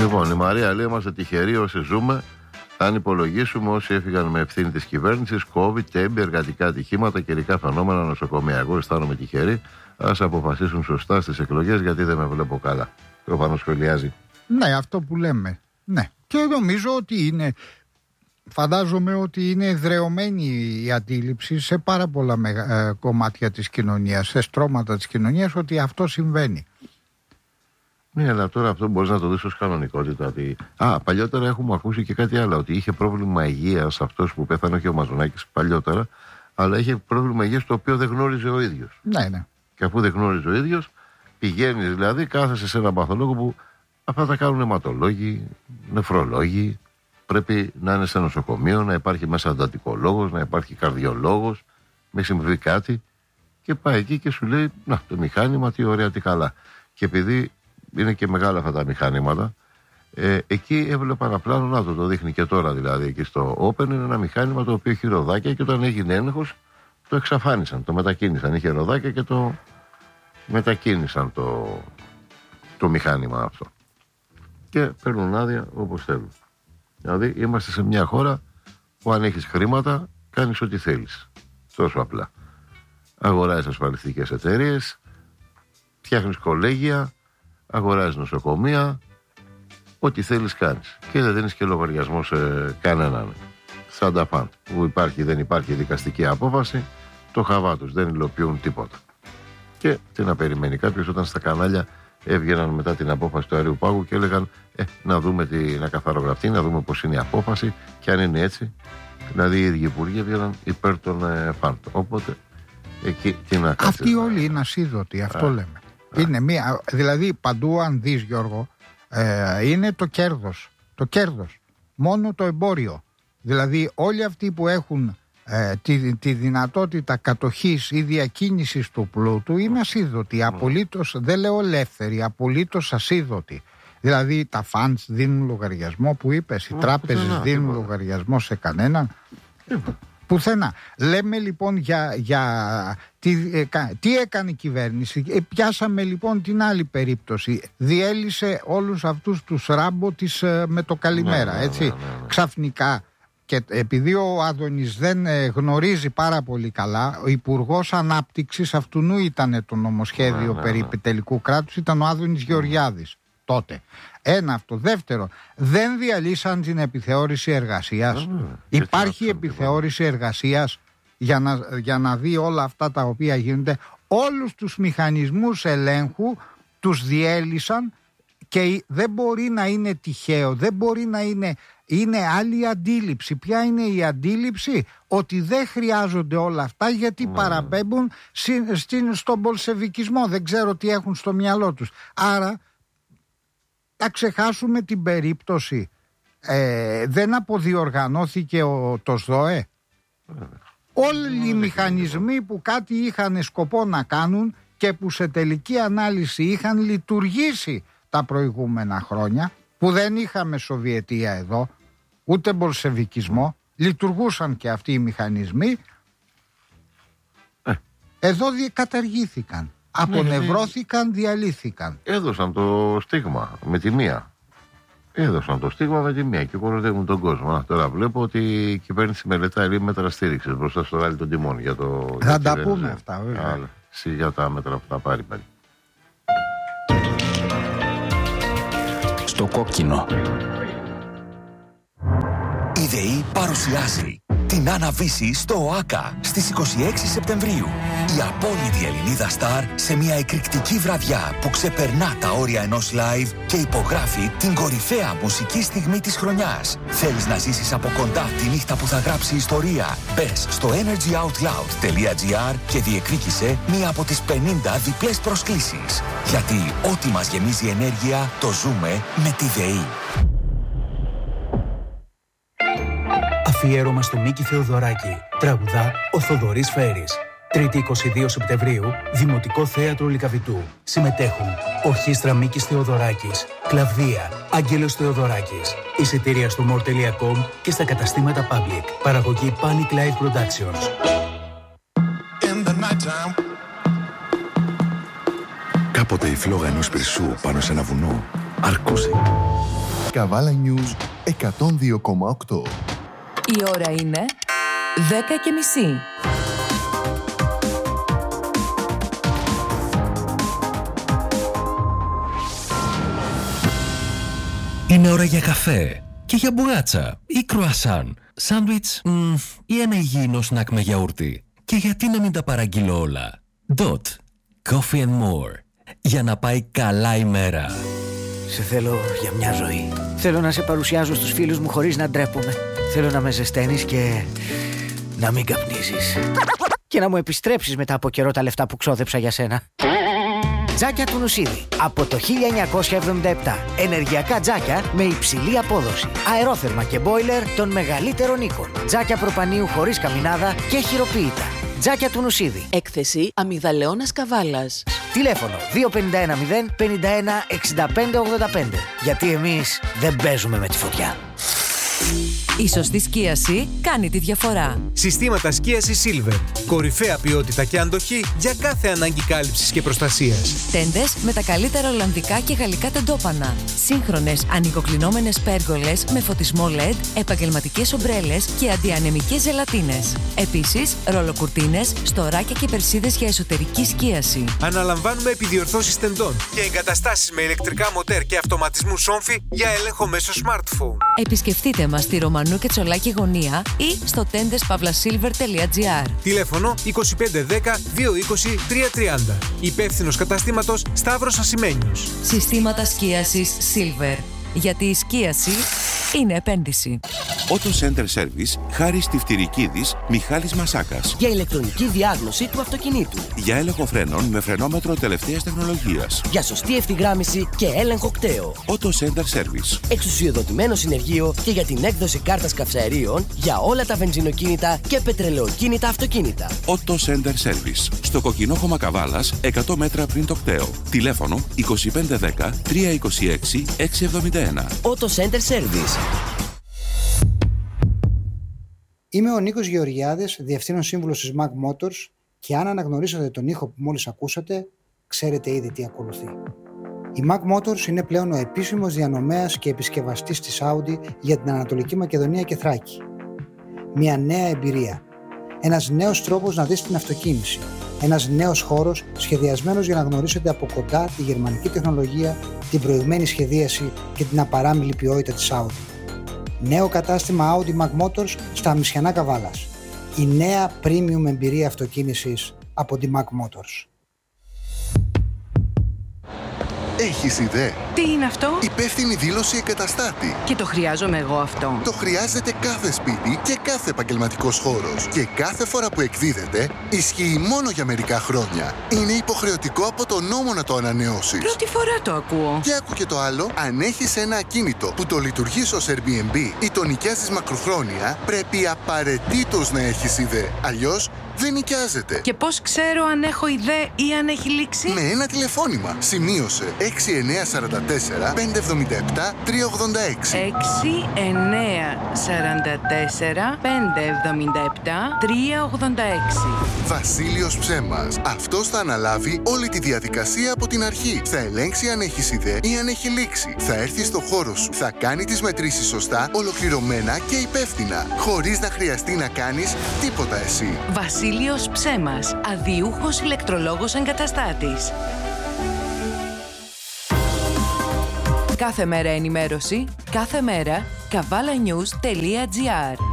Λοιπόν, η Μαρία λέει: είμαστε τυχεροί όσοι ζούμε. Αν υπολογίσουμε όσοι έφυγαν με ευθύνη της κυβέρνησης, COVID, τέμπη, εργατικά ατυχήματα, καιρικά φαινόμενα, νοσοκομεία. Εγώ αισθάνομαι τυχερή. Ας αποφασίσουν σωστά στις εκλογές, γιατί δεν με βλέπω καλά. Προφανώς σχολιάζει. Ναι, αυτό που λέμε. Ναι. Και νομίζω ότι είναι. Φαντάζομαι ότι είναι εδραιωμένη η αντίληψη σε πάρα πολλά κομμάτια της κοινωνίας, σε στρώματα της κοινωνίας, ότι αυτό συμβαίνει. Ναι, αλλά τώρα αυτό μπορείς να το δεις ως κανονικότητα. Ότι... παλιότερα έχουμε ακούσει και κάτι άλλο. Ότι είχε πρόβλημα υγείας αυτός που πέθανε, όχι ο Μαζονάκης παλιότερα, αλλά είχε πρόβλημα υγείας το οποίο δεν γνώριζε ο ίδιος. Ναι, ναι. Και αφού δεν γνώριζε ο ίδιος, πηγαίνεις δηλαδή, κάθεσαι σε έναν παθολόγο που αυτά τα κάνουν αιματολόγοι, νεφρολόγοι. Πρέπει να είναι σε νοσοκομείο, να υπάρχει μέσα εντατικολόγος, να υπάρχει καρδιολόγος, μην συμβεί κάτι. Και πάει εκεί και σου λέει: να, το μηχάνημα, τι ωραία, τι καλά. Και επειδή είναι και μεγάλα αυτά τα μηχανήματα, εκεί έβλεπα ένα πλάνο, να το δείχνει και τώρα δηλαδή, εκεί στο Open, είναι ένα μηχάνημα το οποίο έχει ροδάκια και όταν έγινε έλεγχος το εξαφάνισαν, το μετακίνησαν. Είχε ροδάκια και το μετακίνησαν το μηχάνημα αυτό. Και παίρνουν άδεια όπως θέλουν. Δηλαδή είμαστε σε μια χώρα που αν έχεις χρήματα κάνεις ό,τι θέλεις. Τόσο απλά. Αγοράζεις ασφαλιστικές εταιρείες, φτιάχνεις κολέγια, αγοράζεις νοσοκομεία, ό,τι θέλεις κάνεις. Και δεν δίνεις και λογαριασμό σε κανέναν. Σαν τα πάντα. Που υπάρχει δεν υπάρχει δικαστική απόφαση, το χαβά τους, δεν υλοποιούν τίποτα. Και τι να περιμένει κάποιος όταν στα κανάλια έβγαιναν μετά την απόφαση του Αερίου Πάγου και έλεγαν να δούμε να καθαρογραφτεί, να δούμε πώς είναι η απόφαση και αν είναι έτσι. Δηλαδή οι ίδιοι υπουργοί έβγαιναν υπέρ των φάντων. Οπότε εκεί τι να κάτσεις. Αυτοί όλοι είναι ασίδωτοι, αυτό λέμε. Είναι δηλαδή παντού αν δεις, Γιώργο, είναι το κέρδος. Το κέρδος. Μόνο το εμπόριο. Δηλαδή όλοι αυτοί που έχουν τη δυνατότητα κατοχής ή διακίνησης του πλούτου είναι ασίδωτοι. Απολύτως, δεν λέω ελεύθεροι, απολύτως ασίδωτοι. Δηλαδή τα φαντς δίνουν λογαριασμό που είπες, οι τράπεζες δίνουν λογαριασμό σε κανέναν. Πουθενά. Λέμε λοιπόν για τι έκανε η κυβέρνηση. Πιάσαμε λοιπόν την άλλη περίπτωση. Διέλυσε όλους αυτούς τους Ράμπο με το καλημέρα, έτσι. Ξαφνικά. Και επειδή ο Άδωνης δεν γνωρίζει πάρα πολύ καλά, ο Υπουργός Ανάπτυξης αυτού ήταν το νομοσχέδιο περί επιτελικού κράτους, ήταν ο Άδωνης Γεωργιάδης τότε. Ένα αυτό. Δεύτερο, δεν διαλύσαν την επιθεώρηση εργασίας. Υπάρχει επιθεώρηση εργασίας για να δει όλα αυτά τα οποία γίνονται. Όλους τους μηχανισμούς ελέγχου τους διέλυσαν και δεν μπορεί να είναι τυχαίο, δεν μπορεί να είναι άλλη αντίληψη. Ποια είναι η αντίληψη? Ότι δεν χρειάζονται όλα αυτά γιατί παραπέμπουν στον μπολσεβικισμό. Δεν ξέρω τι έχουν στο μυαλό τους. Άρα θα ξεχάσουμε την περίπτωση. Δεν αποδιοργανώθηκε το ΣΔΟΕ. Όλοι οι μηχανισμοί που κάτι είχαν σκοπό να κάνουν και που σε τελική ανάλυση είχαν λειτουργήσει τα προηγούμενα χρόνια, που δεν είχαμε Σοβιετία εδώ, ούτε μπολσεβικισμό, λειτουργούσαν και αυτοί οι μηχανισμοί, εδώ καταργήθηκαν, απονευρώθηκαν, διαλύθηκαν. Έδωσαν το στίγμα με τη μία. Και κοροϊδεύουν τον κόσμο. Τώρα βλέπω ότι η κυβέρνηση μελετάει λίγη μέτρα στήριξης μπροστά στο ράλι των τιμών. Θα τα πούμε αυτά, βέβαια. Για τα μέτρα που θα πάρει πάλι. Στο κόκκινο. Η ΔΕΗ παρουσιάζει την Άννα-Βύση στο ΟΑΚΑ στις 26 Σεπτεμβρίου. Η απόλυτη Ελληνίδα στάρ σε μια εκρηκτική βραδιά που ξεπερνά τα όρια ενός live και υπογράφει την κορυφαία μουσική στιγμή της χρονιάς. Θέλεις να ζήσεις από κοντά τη νύχτα που θα γράψει ιστορία? Μπες στο energyoutloud.gr και διεκδίκησε μία από τις 50 διπλές προσκλήσεις. Γιατί ό,τι μας γεμίζει ενέργεια το ζούμε με τη ΔΕΗ. Αφιέρωμα στο Μίκη Θεοδωράκη. Τραγουδά ο Θοδωρής Φέρης. 3η 22 Σεπτεμβρίου, Δημοτικό Θέατρο Λυκαβητού. Συμμετέχουν Ορχήστρα Μίκης Θεοδωράκης, Κλαβδία, Άγγελος Θεοδωράκης. Εισιτήρια στο more.com και στα καταστήματα Public. Παραγωγή Panic Live Productions. Κάποτε η φλόγα ενός πυρσού πάνω σε ένα βουνό αρκούσε Καβάλα News 102,8. Η ώρα είναι 10:30. Είναι ώρα για καφέ και για μπουγάτσα ή κρουασάν, σάντουιτς ή ένα υγιεινό σνακ με γιαούρτι. Και γιατί να μην τα παραγγείλω όλα. Dot Coffee and More. Για να πάει καλά η μέρα. Σε θέλω για μια ζωή. Θέλω να σε παρουσιάζω στους φίλους μου χωρίς να ντρέπομαι. Θέλω να με ζεσταίνεις και να μην καπνίζεις. Και να μου επιστρέψεις μετά από καιρό τα λεφτά που ξόδεψα για σένα. Τζάκια του Νουσίδη. Από το 1977. Ενεργειακά τζάκια με υψηλή απόδοση. Αερόθερμα και μπόιλερ των μεγαλύτερων οίκων. Τζάκια προπανίου χωρίς καμινάδα και χειροποίητα. Τζάκια του Νουσίδη. Έκθεση Αμυγδαλεώνας Καβάλας. Τηλέφωνο 2510 51 65 85. Γιατί εμείς δεν παίζουμε με τη φωτιά. Η σωστή σκίαση κάνει τη διαφορά. Συστήματα σκίασης Silver. Κορυφαία ποιότητα και αντοχή για κάθε ανάγκη κάλυψης και προστασίας. Τέντες με τα καλύτερα ολλανδικά και γαλλικά τεντόπανα. Σύγχρονες ανοιγοκλεινόμενες πέργολες με φωτισμό LED, επαγγελματικές ομπρέλες και αντιανεμικές ζελατίνες. Επίσης, ρολοκουρτίνες, στοράκια και περσίδες για εσωτερική σκίαση. Αναλαμβάνουμε επιδιορθώσεις τεντών και εγκαταστάσεις με ηλεκτρικά μοτέρ και αυτοματισμού σόμφι για έλεγχο μέσω smartphone. Επισκεφτείτε μας στη Ρωμανού και Τσολάκη γωνία ή στο tendeспavlasilver.gr. Τηλέφωνο 2510 220 330. Υπεύθυνος καταστήματος Σταύρος Ασημένιος. Συστήματα σκίασης Silver. Γιατί η σκίαση είναι επένδυση. Auto Center Service, Χάρης Τυφτυρικίδης, Μιχάλης Μασάκας. Για ηλεκτρονική διάγνωση του αυτοκινήτου. Για έλεγχο φρένων με φρενόμετρο τελευταίας τεχνολογίας. Για σωστή ευθυγράμμιση και έλεγχο κταίου. Auto Center Service. Εξουσιοδοτημένο συνεργείο και για την έκδοση κάρτας καυσαερίων για όλα τα βενζινοκίνητα και πετρελαιοκίνητα αυτοκίνητα. Auto Center Service. Στο Κοκκινόχωμα Καβάλας, 100 μέτρα πριν το κταίο. Τηλέφωνο 2510 326 671. Auto Center Service. Είμαι ο Νίκος Γεωργιάδης, Διευθύνων Σύμβουλος της Mac Motors, και αν αναγνωρίσατε τον ήχο που μόλις ακούσατε, ξέρετε ήδη τι ακολουθεί. Η Mac Motors είναι πλέον ο επίσημος διανομέας και επισκευαστής της Audi για την Ανατολική Μακεδονία και Θράκη. Μια νέα εμπειρία. Ένας νέος τρόπος να δεις την αυτοκίνηση. Ένας νέος χώρος σχεδιασμένος για να γνωρίσετε από κοντά τη γερμανική τεχνολογία, την προηγμένη σχεδίαση και την απαράμιλη ποιότητα της Audi. Νέο κατάστημα Audi Mac Motors στα Αμισιανά Καβάλας. Η νέα premium εμπειρία αυτοκίνησης από τη Mac Motors. Έχεις ιδέα? Τι είναι αυτό? Υπεύθυνη δήλωση εγκαταστάτη. Και το χρειάζομαι εγώ αυτό. Το χρειάζεται κάθε σπίτι και κάθε επαγγελματικός χώρος. Και κάθε φορά που εκδίδεται, ισχύει μόνο για μερικά χρόνια. Είναι υποχρεωτικό από τον νόμο να το ανανεώσεις. Πρώτη φορά το ακούω. Και άκου και το άλλο, αν έχεις ένα ακίνητο που το λειτουργείς ως Airbnb ή το νοικιάζεις μακροχρόνια, πρέπει απαραίτητος να έχεις ιδέα. Αλλιώς δεν νοικιάζεται. Και πώς ξέρω αν έχω ιδέα ή αν έχει λήξει? Με ένα τηλεφώνημα. Σημείωσε 6944 577 386. 6944 577 386. Βασίλειος Ψέμας. Αυτός θα αναλάβει όλη τη διαδικασία από την αρχή. Θα ελέγξει αν έχεις ιδέα ή αν έχει λήξει. Θα έρθει στο χώρο σου. Θα κάνει τις μετρήσεις σωστά, ολοκληρωμένα και υπεύθυνα. Χωρίς να χρειαστεί να κάνεις τίποτα εσύ. Βασίλειος Ψέμας, αδιούχος ηλεκτρολόγος εγκαταστάτης. Κάθε μέρα ενημέρωση, κάθε μέρα kavalanews.gr.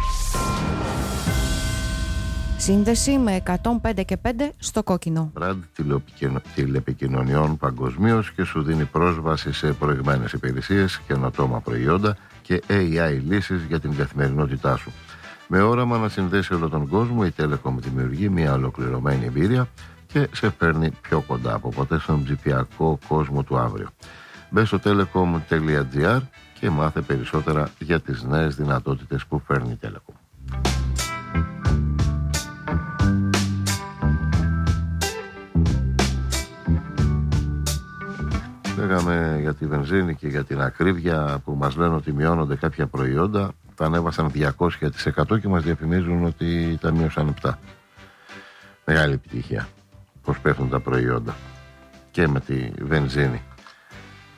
Σύνδεση με 105 και 5 στο κόκκινο. Brand τηλεπικοινωνιών παγκοσμίως και σου δίνει πρόσβαση σε προηγμένες υπηρεσίες, καινοτόμα προϊόντα και AI λύσεις για την καθημερινότητά σου. Με όραμα να συνδέσει όλο τον κόσμο, η Telecom δημιουργεί μια ολοκληρωμένη εμπειρία και σε φέρνει πιο κοντά από ποτέ στον ψηφιακό κόσμο του αύριο. Μπες στο telecom.gr και μάθε περισσότερα για τις νέες δυνατότητες που φέρνει η Telecom. Λέγαμε για τη βενζίνη και για την ακρίβεια που μας λένε ότι μειώνονται κάποια προϊόντα. Τα ανέβασαν 200% και μας διαφημίζουν ότι τα μείωσαν 7%. Μεγάλη επιτυχία πως πέφτουν τα προϊόντα και με τη βενζίνη.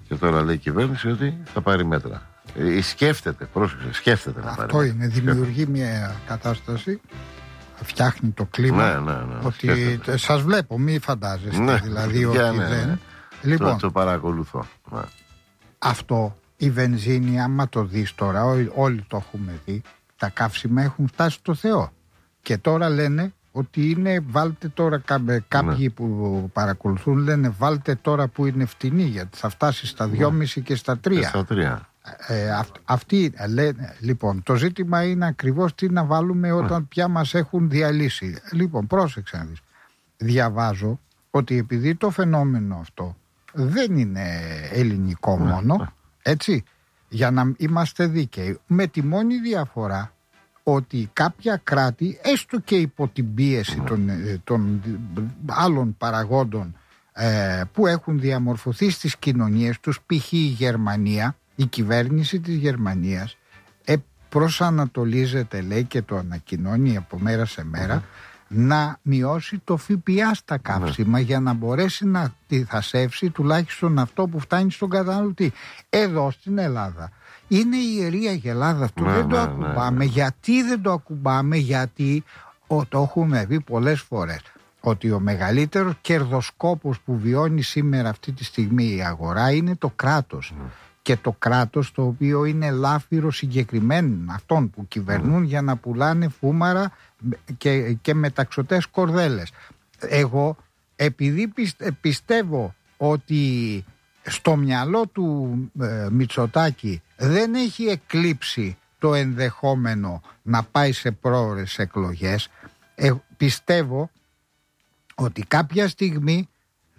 Και τώρα λέει η κυβέρνηση ότι θα πάρει μέτρα. Σκέφτεται, πρόσεξε, σκέφτεται να πάρει. Αυτό είναι, δημιουργεί μια κατάσταση, φτιάχνει το κλίμα. Ναι, ότι σας βλέπω, μη φαντάζεστε δηλαδή ότι δεν. Λοιπόν, το παρακολουθώ. Ναι. Αυτό, η βενζίνη, άμα το δεις τώρα, όλοι το έχουμε δει, τα καύσιμα έχουν φτάσει στο Θεό. Και τώρα λένε ότι είναι, βάλτε τώρα, κάποιοι που παρακολουθούν λένε βάλτε τώρα που είναι φτηνή, γιατί θα φτάσει στα 2,5 και στα 3. Στα 3. Αυτοί λένε, λοιπόν, το ζήτημα είναι ακριβώς τι να βάλουμε όταν πια μας έχουν διαλύσει. Λοιπόν, πρόσεξε να δεις. Διαβάζω ότι επειδή το φαινόμενο αυτό δεν είναι ελληνικό μόνο, έτσι, για να είμαστε δίκαιοι, με τη μόνη διαφορά ότι κάποια κράτη, έστω και υπό την πίεση των άλλων παραγόντων που έχουν διαμορφωθεί στις κοινωνίες τους, π.χ. η Γερμανία, η κυβέρνηση της Γερμανίας προσανατολίζεται, λέει, και το ανακοινώνει από μέρα σε μέρα, να μειώσει το ΦΠΑ στα καύσιμα για να μπορέσει να διθασεύσει τουλάχιστον αυτό που φτάνει στον καταναλωτή. Εδώ στην Ελλάδα είναι η ιερή αγελάδα αυτό, δεν το ακουμπάμε. Γιατί δεν το ακουμπάμε? Γιατί το έχουμε δει πολλές φορές ότι ο μεγαλύτερος κερδοσκόπος που βιώνει σήμερα αυτή τη στιγμή η αγορά είναι το κράτος. Και το κράτος, το οποίο είναι λάφυρο συγκεκριμένων αυτών που κυβερνούν για να πουλάνε φούμαρα και μεταξωτές κορδέλες. Εγώ, επειδή πιστεύω ότι στο μυαλό του Μητσοτάκη δεν έχει εκλείψει το ενδεχόμενο να πάει σε πρόωρες εκλογές, πιστεύω ότι κάποια στιγμή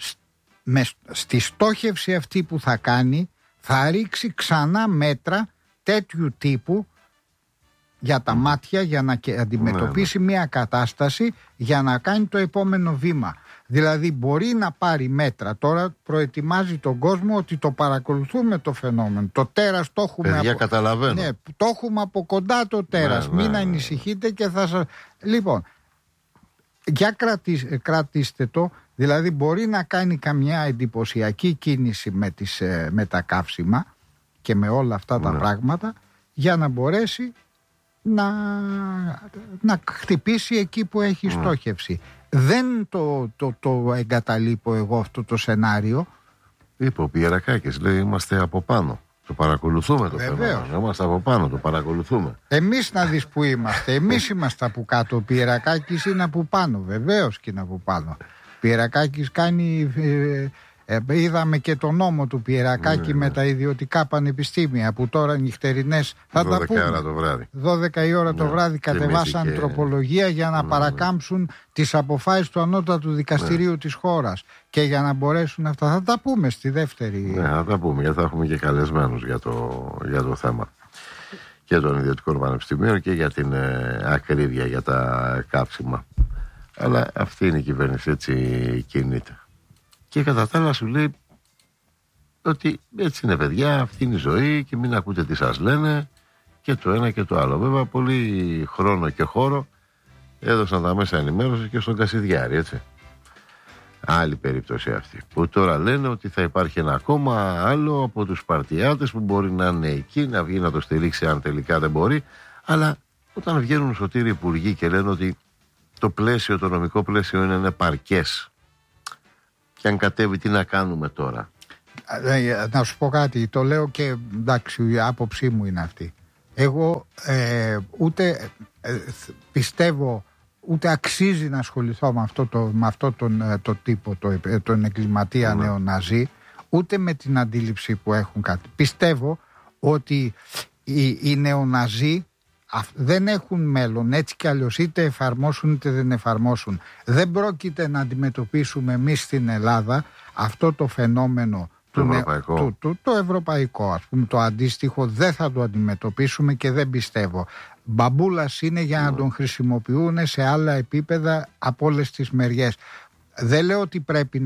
στη στόχευση αυτή που θα κάνει θα ρίξει ξανά μέτρα τέτοιου τύπου για τα μάτια, για να αντιμετωπίσει μια κατάσταση, για να κάνει το επόμενο βήμα. Δηλαδή μπορεί να πάρει μέτρα. Τώρα προετοιμάζει τον κόσμο ότι το παρακολουθούμε το φαινόμενο. Το τέρας το έχουμε. Παιδιά, καταλαβαίνω. Ναι, το έχουμε από κοντά το τέρας. Μην ανησυχείτε και θα σας... Λοιπόν, για κρατήστε το. Δηλαδή μπορεί να κάνει καμιά εντυπωσιακή κίνηση με τα καύσιμα και με όλα αυτά τα πράγματα για να μπορέσει να χτυπήσει εκεί που έχει στόχευση. Δεν το εγκαταλείπω εγώ αυτό το σενάριο. Είπε ο Πιερακάκης, λέει, είμαστε από πάνω. Το παρακολουθούμε το φαινόμενο. Είμαστε από πάνω, το παρακολουθούμε. Εμείς να δεις που είμαστε. Εμείς είμαστε από κάτω. Ο Πιερακάκης είναι από πάνω. Βεβαίως και είναι από πάνω. Πιερακάκης κάνει... είδαμε και το νόμο του Πιερακάκη με τα ιδιωτικά πανεπιστήμια που τώρα νυχτερινές θα τα πούμε. 12 ώρα το βράδυ. 12 η ώρα το βράδυ κατεβάσαν τροπολογία για να παρακάμψουν τις αποφάσεις του ανώτατου δικαστηρίου της χώρας και για να μπορέσουν αυτά. Θα τα πούμε στη δεύτερη. Ναι, θα τα πούμε γιατί θα έχουμε και καλεσμένους για το θέμα και των ιδιωτικών πανεπιστημίων και για την ακρίβεια για τα κάψιμα. Αλλά αυτή είναι η κυβέρνηση, έτσι κινείται. Και κατά τα άλλα σου λέει ότι έτσι είναι παιδιά, αυτή είναι η ζωή και μην ακούτε τι σας λένε και το ένα και το άλλο. Βέβαια πολύ χρόνο και χώρο έδωσαν τα μέσα ενημέρωσης και στον Κασιδιάρη, έτσι. Άλλη περίπτωση αυτή που τώρα λένε ότι θα υπάρχει ένα κόμμα άλλο από τους παρτιάτες που μπορεί να είναι εκεί, να βγει να το στηρίξει αν τελικά δεν μπορεί. Αλλά όταν βγαίνουν σωτήροι υπουργοί και λένε ότι το πλαίσιο, το νομικό πλαίσιο είναι παρκές, και αν κατέβει τι να κάνουμε τώρα? Να σου πω κάτι, το λέω και εντάξει, η άποψή μου είναι αυτή. Εγώ ούτε πιστεύω ούτε αξίζει να ασχοληθώ με αυτό το τύπο, τον εγκληματία νεοναζί, ούτε με την αντίληψη που έχουν κάτι. Πιστεύω ότι οι νεοναζί δεν έχουν μέλλον, έτσι κι αλλιώς, είτε εφαρμόσουν είτε δεν εφαρμόσουν. Δεν πρόκειται να αντιμετωπίσουμε εμείς στην Ελλάδα αυτό το φαινόμενο το ευρωπαϊκό, ας πούμε, το αντίστοιχο δεν θα το αντιμετωπίσουμε και δεν πιστεύω. Μπαμπούλας είναι για να τον χρησιμοποιούν σε άλλα επίπεδα από όλες τις μεριές. Δεν λέω ότι πρέπει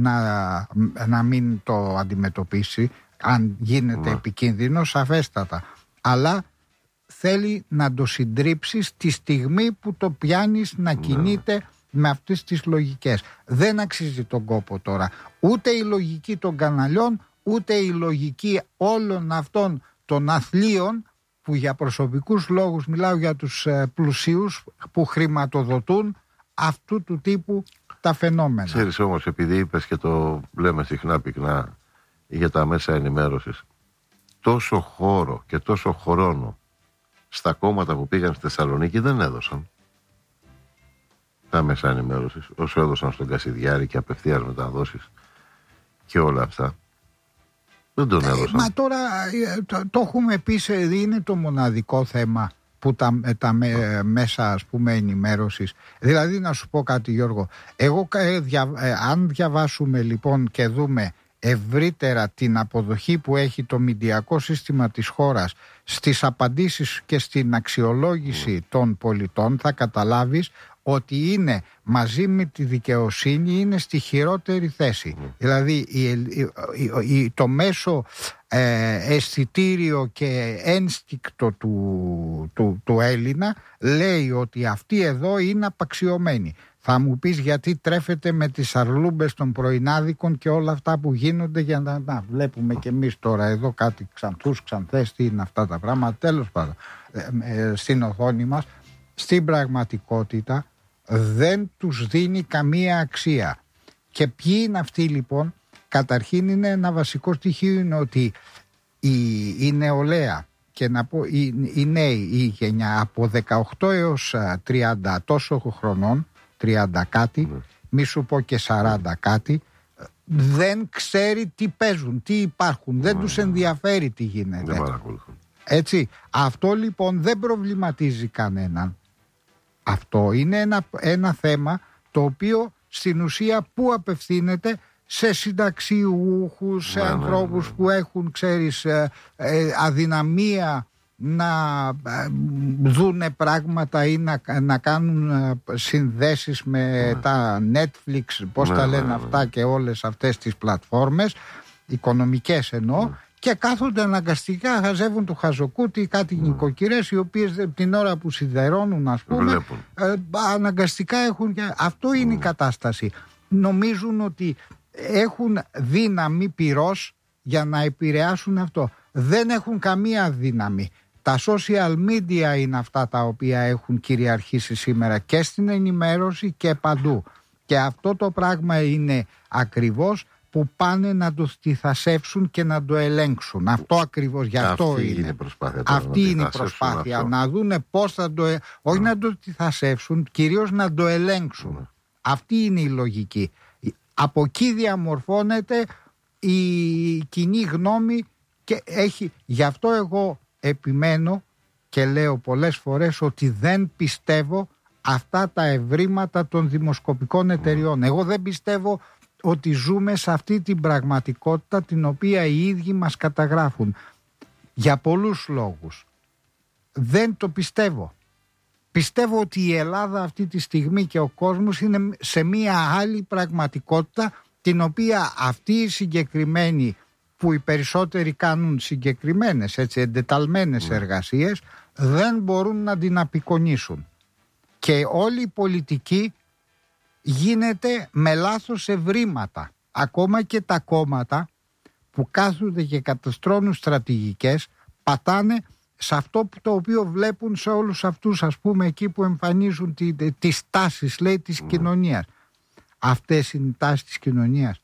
να μην το αντιμετωπίσει αν γίνεται επικίνδυνο, σαφέστατα, αλλά θέλει να το συντρίψεις τη στιγμή που το πιάνεις να κινείται με αυτές τις λογικές. Δεν αξίζει τον κόπο τώρα ούτε η λογική των καναλιών, ούτε η λογική όλων αυτών των αθλίων που για προσωπικούς λόγους, μιλάω για τους πλουσίους που χρηματοδοτούν αυτού του τύπου τα φαινόμενα. Ξέρεις όμως, επειδή είπες και το λέμε συχνά πυκνά για τα μέσα ενημέρωσης, τόσο χώρο και τόσο χρόνο στα κόμματα που πήγαν στη Θεσσαλονίκη δεν έδωσαν τα μέσα ενημέρωσης όσο έδωσαν στον Κασιδιάρη και απευθείας μεταδόσεις και όλα αυτά. Δεν τον έδωσαν. Μα τώρα το έχουμε πει, είναι το μοναδικό θέμα που τα μέσα, ας πούμε, ενημέρωσης. Δηλαδή, να σου πω κάτι, Γιώργο, εγώ αν διαβάσουμε λοιπόν και δούμε ευρύτερα την αποδοχή που έχει το μηντιακό σύστημα της χώρας στις απαντήσεις και στην αξιολόγηση των πολιτών, θα καταλάβεις ότι είναι μαζί με τη δικαιοσύνη, είναι στη χειρότερη θέση. Δηλαδή το μέσο αισθητήριο και ένστικτο του Έλληνα λέει ότι αυτοί εδώ είναι απαξιωμένοι. Θα μου πεις γιατί τρέφεται με τις αρλούμπες των πρωινάδικων και όλα αυτά που γίνονται, για να βλέπουμε και εμείς τώρα εδώ κάτι ξανθούς, ξανθές, τι είναι αυτά τα πράγματα, τέλος πάντων, στην οθόνη μας. Στην πραγματικότητα δεν τους δίνει καμία αξία. Και ποιοι είναι αυτοί λοιπόν? Καταρχήν είναι ένα βασικό στοιχείο, είναι ότι η νεολαία, και να πω οι νέοι, η γενιά από 18 έως 30 τόσο χρονών, 30 κάτι, μη σου πω και 40 κάτι, δεν ξέρει τι παίζουν, τι υπάρχουν, δεν τους ενδιαφέρει τι γίνεται. Έτσι, αυτό λοιπόν δεν προβληματίζει κανέναν. Αυτό είναι ένα θέμα το οποίο στην ουσία που απευθύνεται σε συνταξιούχους, σε ανθρώπους που έχουν, ξέρεις, αδυναμία να δούνε πράγματα ή να κάνουν συνδέσεις με τα Netflix, πώς τα λένε αυτά και όλες αυτές τις πλατφόρμες, οικονομικές εννοώ, και κάθονται αναγκαστικά, χαζεύουν το χαζοκούτι κάτι νοικοκυρές οι οποίες την ώρα που σιδερώνουν, ας πούμε, αναγκαστικά έχουν. Αυτό είναι η κατάσταση. Νομίζουν ότι έχουν δύναμη πυρός για να επηρεάσουν αυτό. Δεν έχουν καμία δύναμη. Τα social media είναι αυτά τα οποία έχουν κυριαρχήσει σήμερα και στην ενημέρωση και παντού. Και αυτό το πράγμα είναι ακριβώς που πάνε να το στιθασεύσουν και να το ελέγξουν. Αυτό ακριβώς, γι' αυτό είναι. Αυτή είναι η προσπάθεια. Να δούνε πώς θα το... όχι να το στιθασεύσουν, κυρίως να το ελέγξουν. Αυτή είναι η λογική. Από εκεί διαμορφώνεται η κοινή γνώμη και έχει... Γι' αυτό εγώ επιμένω και λέω πολλές φορές ότι δεν πιστεύω αυτά τα ευρήματα των δημοσκοπικών εταιριών. Εγώ δεν πιστεύω ότι ζούμε σε αυτή την πραγματικότητα την οποία οι ίδιοι μας καταγράφουν. Για πολλούς λόγους. Δεν το πιστεύω. Πιστεύω ότι η Ελλάδα αυτή τη στιγμή και ο κόσμος είναι σε μία άλλη πραγματικότητα, την οποία αυτοί οι συγκεκριμένοι, που οι περισσότεροι κάνουν συγκεκριμένες, έτσι, εντεταλμένες εργασίες, δεν μπορούν να την απεικονίσουν. Και όλη η πολιτική γίνεται με λάθος ευρήματα. Ακόμα και τα κόμματα που κάθονται και καταστρώνουν στρατηγικές πατάνε σε αυτό το οποίο βλέπουν σε όλους αυτούς, ας πούμε, εκεί που εμφανίζουν τις τάσεις, λέει, της κοινωνίας. Αυτές είναι οι τάσεις της κοινωνίας.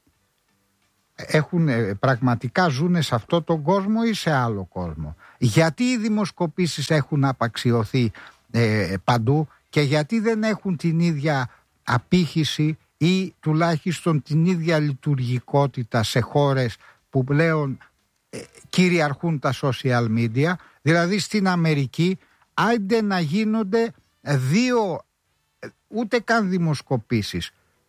Πραγματικά ζουν σε αυτό τον κόσμο ή σε άλλο κόσμο? Γιατί οι δημοσκοπήσεις έχουν απαξιωθεί παντού και γιατί δεν έχουν την ίδια απήχηση ή τουλάχιστον την ίδια λειτουργικότητα σε χώρες που πλέον κυριαρχούν τα social media? Δηλαδή στην Αμερική άντε να γίνονται ούτε καν δημοσκοπήσεις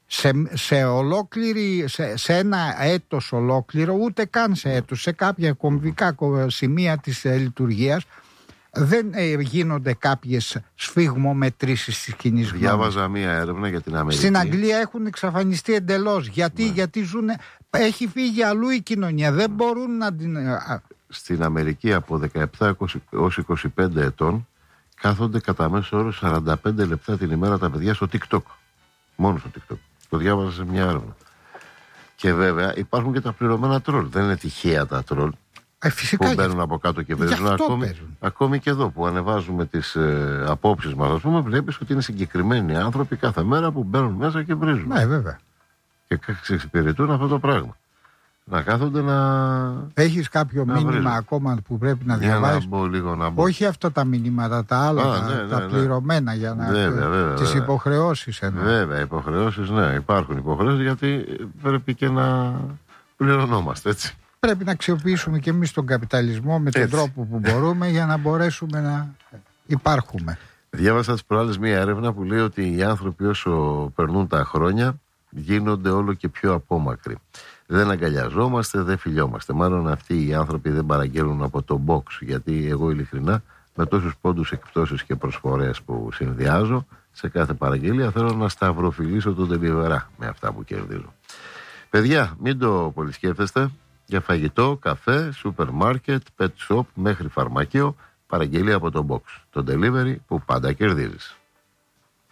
σε ένα έτος ολόκληρο, ούτε καν σε έτος, σε κάποια κομβικά σημεία της λειτουργίας δεν γίνονται κάποιες σφιγμομετρήσεις της κοινής γνώμης. Διάβαζα μία έρευνα για την Αμερική. Στην Αγγλία έχουν εξαφανιστεί εντελώς. Γιατί ζουν, έχει φύγει αλλού η κοινωνία. Δεν μπορούν να την... Στην Αμερική από 17 έως 25 ετών κάθονται κατά μέσο όρο 45 λεπτά την ημέρα τα παιδιά στο TikTok. Μόνο στο TikTok. Το διάβαζα σε μια έρευνα. Και βέβαια υπάρχουν και τα πληρωμένα τρόλ. Δεν είναι τυχαία τα τρόλ. Φυσικά που μπαίνουν από κάτω και βρίζουν. Ακόμη και εδώ που ανεβάζουμε τις απόψεις μας, ας πούμε, βλέπεις ότι είναι συγκεκριμένοι άνθρωποι κάθε μέρα που μπαίνουν μέσα και βρίζουν. Ναι, βέβαια. Και εξυπηρετούν αυτό το πράγμα. Να κάθονται να. Έχεις κάποιο μήνυμα βρίζουν. Ακόμα που πρέπει να διαβάσεις? Να μπω. Όχι αυτά τα μηνύματα, τα άλλα, τα πληρωμένα για να. Τις υποχρεώσεις εννοώ. Βέβαια, υποχρεώσεις, ναι, υπάρχουν υποχρεώσεις γιατί πρέπει και να πληρωνόμαστε, έτσι. Πρέπει να αξιοποιήσουμε και εμείς τον καπιταλισμό με τον τρόπο που μπορούμε για να μπορέσουμε να υπάρχουμε. Διάβασα τις προάλλες μία έρευνα που λέει ότι οι άνθρωποι όσο περνούν τα χρόνια γίνονται όλο και πιο απόμακροι. Δεν αγκαλιαζόμαστε, δεν φιλιόμαστε. Μάλλον αυτοί οι άνθρωποι δεν παραγγέλνουν από το box, γιατί εγώ ειλικρινά με τόσους πόντους εκπτώσεις και προσφορές που συνδυάζω σε κάθε παραγγελία θέλω να σταυροφιλήσω τον τελειβερά με αυτά που κερδίζω. Παιδιά, μην το πολυσκέφτεστε. Για φαγητό, καφέ, σούπερ μάρκετ, pet shop μέχρι φαρμακείο, παραγγελία από το box. Το delivery που πάντα κερδίζεις.